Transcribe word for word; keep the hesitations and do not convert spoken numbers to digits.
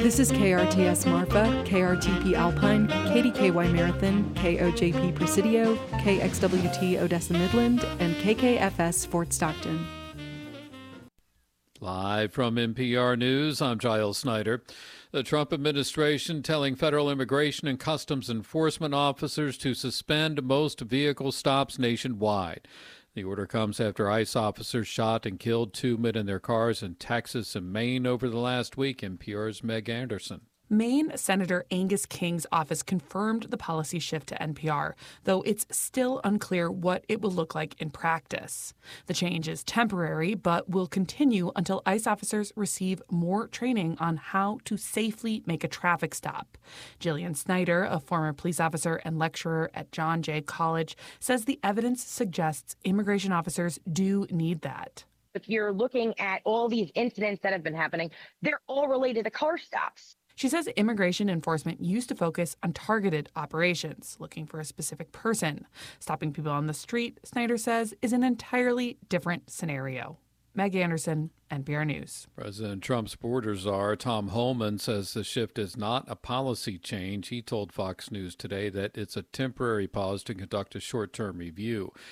This is K R T S Marfa, K R T P Alpine, K D K Y Marathon, K O J P Presidio, K X W T Odessa Midland, and K K F S Fort Stockton. Live from N P R News, I'm Giles Snyder. The Trump administration telling federal immigration and customs enforcement officers to suspend most vehicle stops nationwide. The order comes after ICE officers shot and killed two men in their cars in Texas and Maine over the last week. N P R's Meg Anderson. Maine Senator Angus King's office confirmed the policy shift to N P R, though it's still unclear what it will look like in practice. The change is temporary, but will continue until ICE officers receive more training on how to safely make a traffic stop. Jillian Snyder, a former police officer and lecturer at John Jay College, says the evidence suggests immigration officers do need that. If you're looking at all these incidents that have been happening, they're all related to car stops. She says immigration enforcement used to focus on targeted operations, looking for a specific person. Stopping people on the street, Snyder says, is an entirely different scenario. Meg Anderson, N P R News. President Trump's border czar, Tom Homan, says the shift is not a policy change. He told Fox News today that it's a temporary pause to conduct a short-term review.